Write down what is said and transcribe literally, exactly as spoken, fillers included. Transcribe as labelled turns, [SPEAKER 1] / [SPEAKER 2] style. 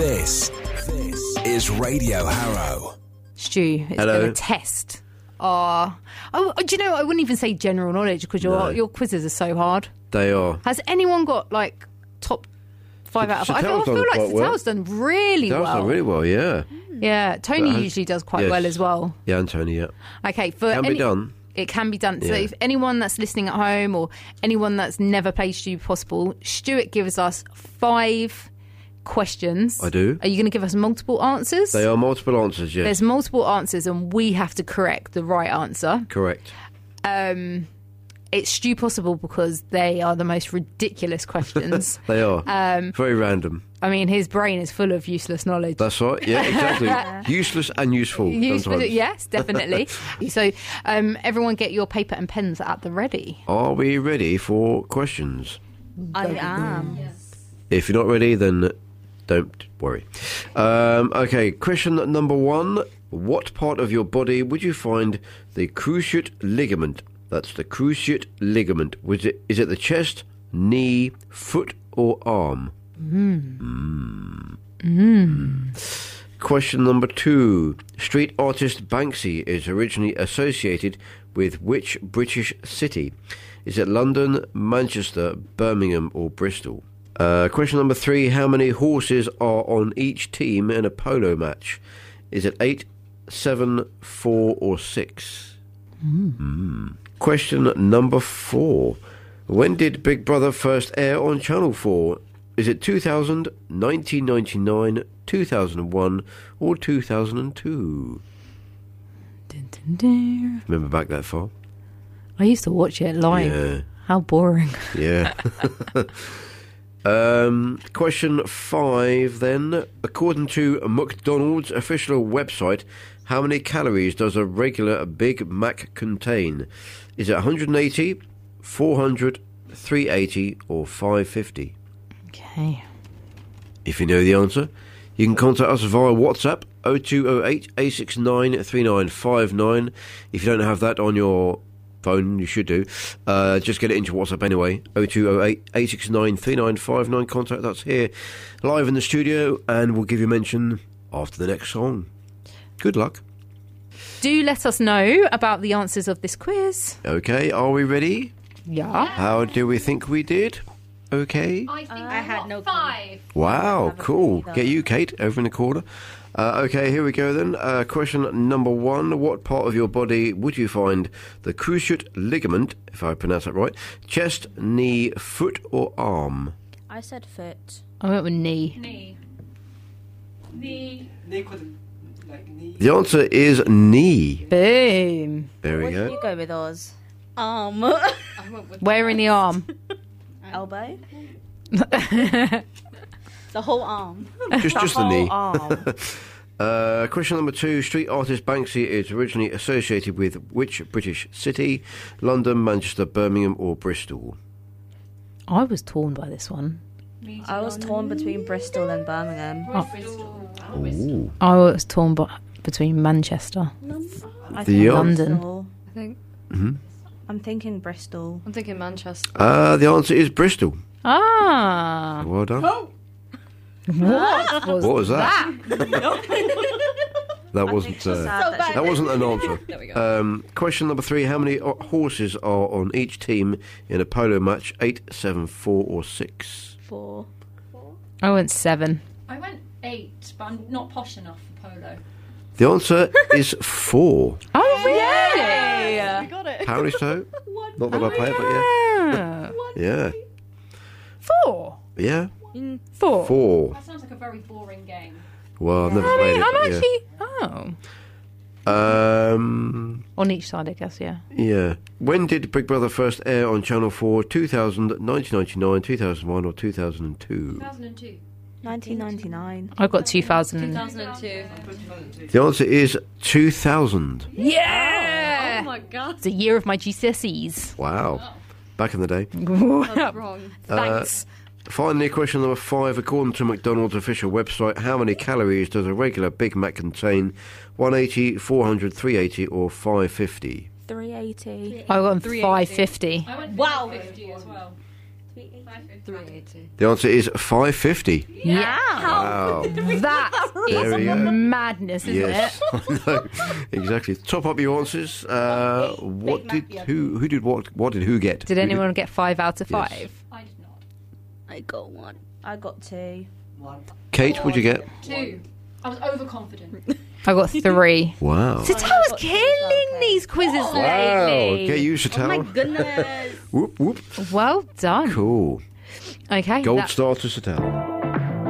[SPEAKER 1] This, this is Radio Harrow.
[SPEAKER 2] Stu, it's
[SPEAKER 3] Hello.
[SPEAKER 2] been a test. Oh, oh, do you know, I wouldn't even say general knowledge because your
[SPEAKER 3] No.
[SPEAKER 2] your quizzes are so hard.
[SPEAKER 3] They are.
[SPEAKER 2] Has anyone got, like, top five out of five? I feel, I
[SPEAKER 3] Sattel's
[SPEAKER 2] feel
[SPEAKER 3] done
[SPEAKER 2] like
[SPEAKER 3] quite well.
[SPEAKER 2] Sattel's done really
[SPEAKER 3] That was
[SPEAKER 2] well.
[SPEAKER 3] done really well, yeah.
[SPEAKER 2] Yeah, Tony
[SPEAKER 3] But has-
[SPEAKER 2] usually does quite
[SPEAKER 3] yes.
[SPEAKER 2] well as well.
[SPEAKER 3] Yeah, and Tony, yeah.
[SPEAKER 2] Okay, for
[SPEAKER 3] Can
[SPEAKER 2] any,
[SPEAKER 3] be done.
[SPEAKER 2] It can be done. So
[SPEAKER 3] Yeah.
[SPEAKER 2] if anyone that's listening at home or anyone that's never played Stu Possible, Stuart gives us five questions.
[SPEAKER 3] I do.
[SPEAKER 2] Are you going to give us multiple answers?
[SPEAKER 3] They are multiple answers, yes.
[SPEAKER 2] There's multiple answers and we have to correct the right answer.
[SPEAKER 3] Correct.
[SPEAKER 2] Um, it's Stu Possible because they are the most ridiculous questions.
[SPEAKER 3] They are.
[SPEAKER 2] Um,
[SPEAKER 3] Very random.
[SPEAKER 2] I mean, his brain is full of useless knowledge.
[SPEAKER 3] That's right. Yeah, exactly. Useless and useful
[SPEAKER 2] Useful-
[SPEAKER 3] sometimes.
[SPEAKER 2] yes, definitely. So, um, everyone get your paper and pens at the ready.
[SPEAKER 3] Are we ready for questions?
[SPEAKER 4] I am.
[SPEAKER 3] If you're not ready, then don't worry. Um, okay, question number one. What part of your body would you find the cruciate ligament? That's the cruciate ligament. Was it, is it the chest, knee, foot, or arm? Mm. Mm. Question number two. Street artist Banksy is originally associated with which British city? Is it London, Manchester, Birmingham, or Bristol? Uh, question number three. How many horses are on each team in a polo match? Is it eight, seven, four, or six? Mm. Question number four. When did Big Brother first air on Channel four? Is it two thousand, nineteen ninety-nine, two thousand one, or two thousand two?
[SPEAKER 2] Dun, dun, dun.
[SPEAKER 3] Remember back that far?
[SPEAKER 2] I used to watch it live.
[SPEAKER 3] Yeah.
[SPEAKER 2] How boring.
[SPEAKER 3] Yeah. um, question five then. According to McDonald's official website, how many calories does a regular Big Mac contain? Is it one hundred eighty, four hundred, three hundred eighty, or five hundred fifty?
[SPEAKER 2] Okay.
[SPEAKER 3] If you know the answer, you can contact us via WhatsApp oh two oh eight, eight six nine, three nine five nine. If you don't have that on your phone, you should do. Uh, just get it into WhatsApp anyway. oh two oh eight, eight six nine, three nine five nine. Contact us here live in the studio and we'll give you a mention after the next song. Good luck.
[SPEAKER 2] Do let us know about the answers of this quiz.
[SPEAKER 3] Okay, are we ready?
[SPEAKER 2] Yeah.
[SPEAKER 3] How do we think we did? Okay.
[SPEAKER 5] I think
[SPEAKER 4] I had no clue.
[SPEAKER 5] five.
[SPEAKER 3] Wow,
[SPEAKER 4] have a
[SPEAKER 3] cool.
[SPEAKER 4] clue either.
[SPEAKER 3] Get you, Kate, over in the corner. Uh, okay, here we go then. Uh, question number one. What part of your body would you find the cruciate ligament, if I pronounce that right? Chest, knee, foot, or arm?
[SPEAKER 4] I said foot.
[SPEAKER 2] I went with knee.
[SPEAKER 5] Knee. Knee.
[SPEAKER 3] The answer is knee.
[SPEAKER 2] Boom.
[SPEAKER 3] There we
[SPEAKER 4] What did
[SPEAKER 3] go.
[SPEAKER 4] you go with, Oz? Arm.
[SPEAKER 5] I went with
[SPEAKER 2] Where in the arm?
[SPEAKER 4] Elbow. The whole arm.
[SPEAKER 3] Just, just the knee.
[SPEAKER 2] Arm.
[SPEAKER 3] Uh, question number two. Street artist Banksy is originally associated with which British city? London, Manchester, Birmingham, or Bristol?
[SPEAKER 2] I was torn by this one.
[SPEAKER 5] me.
[SPEAKER 4] I was torn between Bristol and Birmingham.
[SPEAKER 5] Bristol.
[SPEAKER 3] Ooh.
[SPEAKER 2] I was torn b- between Manchester.
[SPEAKER 4] I
[SPEAKER 3] The
[SPEAKER 4] think
[SPEAKER 2] London.
[SPEAKER 4] Bristol.
[SPEAKER 6] I think
[SPEAKER 4] I'm thinking Bristol.
[SPEAKER 6] I'm thinking Manchester.
[SPEAKER 3] Uh, the answer is Bristol.
[SPEAKER 2] Ah.
[SPEAKER 3] Well done.
[SPEAKER 2] What was,
[SPEAKER 3] What was that? That wasn't.
[SPEAKER 4] It's so
[SPEAKER 3] Uh,
[SPEAKER 4] sad that she-
[SPEAKER 3] that wasn't an answer.
[SPEAKER 6] There we go.
[SPEAKER 3] Um, question number three. How many o- horses are on each team in a polo match? Eight, seven, four, or six?
[SPEAKER 4] Four.
[SPEAKER 2] I went seven.
[SPEAKER 5] I went eight, but I'm not posh enough for polo.
[SPEAKER 3] The answer is four.
[SPEAKER 2] Oh, really?
[SPEAKER 4] We got it.
[SPEAKER 3] Apparently so. Not that I play it, but
[SPEAKER 2] Yeah.
[SPEAKER 3] yeah.
[SPEAKER 2] Four.
[SPEAKER 3] Yeah.
[SPEAKER 2] Mm, Four.
[SPEAKER 3] Four.
[SPEAKER 5] That sounds like a very boring game.
[SPEAKER 3] Well, I've never
[SPEAKER 2] I
[SPEAKER 3] played
[SPEAKER 2] mean,
[SPEAKER 3] it.
[SPEAKER 2] I'm
[SPEAKER 3] but
[SPEAKER 2] actually. Oh.
[SPEAKER 3] yeah. Um,
[SPEAKER 2] On each side, I guess, yeah.
[SPEAKER 3] yeah. When did Big Brother first air on Channel four? two thousand, nineteen ninety-nine, two thousand one, or two thousand two?
[SPEAKER 5] two thousand two.
[SPEAKER 4] nineteen ninety-nine.
[SPEAKER 2] I got two thousand.
[SPEAKER 6] two thousand two.
[SPEAKER 3] The answer is two thousand.
[SPEAKER 2] Yeah!
[SPEAKER 6] Oh my god.
[SPEAKER 2] It's a year of my G C S Es.
[SPEAKER 3] Wow. Back in the day.
[SPEAKER 6] That's wrong.
[SPEAKER 2] Thanks.
[SPEAKER 3] Finally, question number five. According to McDonald's official website, how many calories does a regular Big Mac contain? one eighty, four hundred, three eighty, or five fifty?
[SPEAKER 4] three eighty.
[SPEAKER 2] I got
[SPEAKER 6] three eighty.
[SPEAKER 2] five fifty.
[SPEAKER 5] I went
[SPEAKER 4] Wow.
[SPEAKER 5] fifty as well.
[SPEAKER 6] three eighty.
[SPEAKER 3] The answer is five fifty.
[SPEAKER 2] Yeah.
[SPEAKER 3] Wow.
[SPEAKER 2] That
[SPEAKER 3] There we
[SPEAKER 2] is
[SPEAKER 3] go.
[SPEAKER 2] madness, isn't
[SPEAKER 3] Yes,
[SPEAKER 2] it?
[SPEAKER 3] I know. Exactly. Top up your answers. Uh, what did who who did what? What did who get?
[SPEAKER 2] Did
[SPEAKER 3] Who
[SPEAKER 2] anyone get five out of
[SPEAKER 3] Yes.
[SPEAKER 2] five?
[SPEAKER 5] I did not.
[SPEAKER 6] I got one.
[SPEAKER 4] I got two.
[SPEAKER 3] Kate, what'd you get?
[SPEAKER 5] Two. I was overconfident.
[SPEAKER 2] I got three.
[SPEAKER 3] Wow.
[SPEAKER 2] Sital was killing these quizzes
[SPEAKER 3] Wow.
[SPEAKER 2] lately.
[SPEAKER 3] Get used to
[SPEAKER 6] Oh my
[SPEAKER 3] tell.
[SPEAKER 6] goodness.
[SPEAKER 3] Whoop whoop.
[SPEAKER 2] Well done.
[SPEAKER 3] Cool.
[SPEAKER 2] Okay.
[SPEAKER 3] Gold
[SPEAKER 2] that-
[SPEAKER 3] star to Sital.